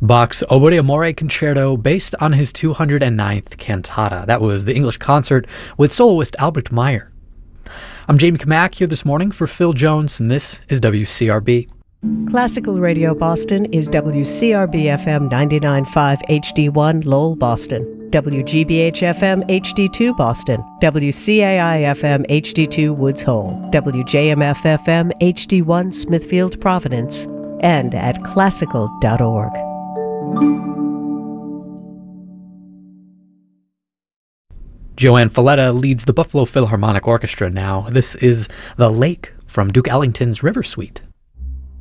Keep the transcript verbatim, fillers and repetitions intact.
Bach's Oboe Amore Concerto, based on his two hundred ninth cantata. That was the English concert with soloist Albert Meyer. I'm Jamie Kamack here this morning for Phil Jones, and this is W C R B. Classical Radio Boston is W C R B F M ninety-nine point five H D one Lowell, Boston, W G B H F M H D two Boston, W C A I F M H D two Woods Hole, W J M F F M H D one Smithfield, Providence, and at classical dot org. Joanne Falletta leads the Buffalo Philharmonic Orchestra now. This is The Lake from Duke Ellington's River Suite.